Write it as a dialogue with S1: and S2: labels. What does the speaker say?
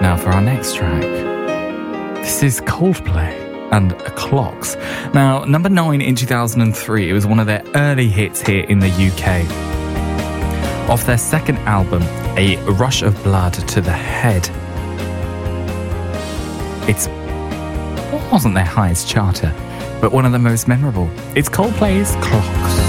S1: Now for our next track. This is Coldplay and Clocks. Now, number 9 in 2003, it was one of their early hits here in the UK. Off their second album, A Rush of Blood to the Head. It wasn't their highest charter, but one of the most memorable. It's Coldplay's Clocks.